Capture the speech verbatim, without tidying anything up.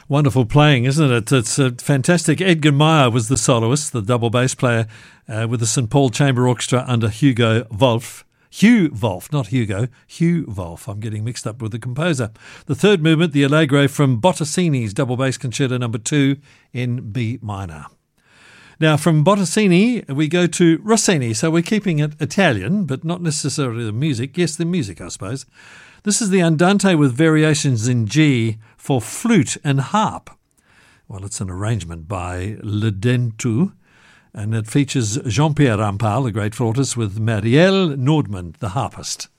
Wonderful playing, isn't it? It's uh, fantastic. Edgar Meyer was the soloist, the double bass player uh, with the Saint Paul Chamber Orchestra under Hugo Wolf. Hugh Wolf, not Hugo, Hugh Wolf. I'm getting mixed up with the composer. The third movement, the Allegro from Bottesini's Double Bass Concerto number two in B minor. Now, from Bottesini, we go to Rossini. So we're keeping it Italian, but not necessarily the music. Yes, the music, I suppose. This is the Andante with variations in G for flute and harp. Well, it's an arrangement by Ledentu, and it features Jean-Pierre Rampal, the great flautist, with Marielle Nordman, the harpist.